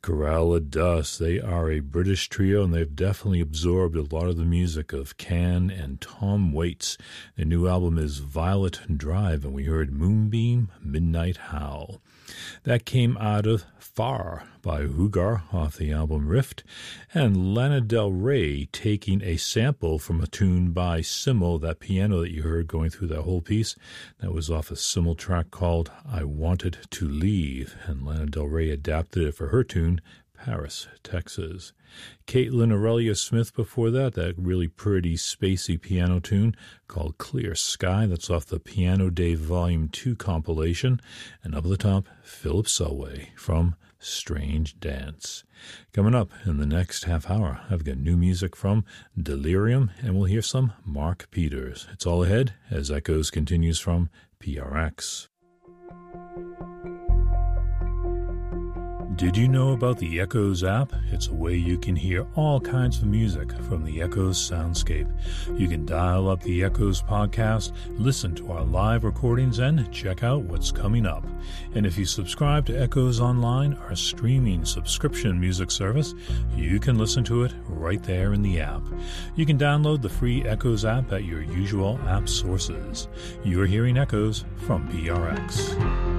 Corral of Dust. They are a British trio, and they've definitely absorbed a lot of the music of Can and Tom Waits. Their new album is Violet Drive, and we heard Moonbeam, Midnight Howl. That came out of Far by Hugar off the album Rift, and Lana Del Rey taking a sample from a tune by Simmel, that piano that you heard going through that whole piece. That was off a Simmel track called I Wanted to Leave, and Lana Del Rey adapted it for her tune, Paris, Texas. Caitlin Aurelia Smith before that really pretty spacey piano tune called Clear Sky. That's off the Piano Day Volume 2 compilation. And up at the top, Philip Selway from Strange Dance. Coming up in the next half hour, I've got new music from Delirium, and we'll hear some Mark Peters. It's all ahead as Echoes continues from PRX. Did you know about the Echoes app? It's a way you can hear all kinds of music from the Echoes soundscape. You can dial up the Echoes podcast, listen to our live recordings, and check out what's coming up. And if you subscribe to Echoes Online, our streaming subscription music service, you can listen to it right there in the app. You can download the free Echoes app at your usual app sources. You're hearing Echoes from PRX.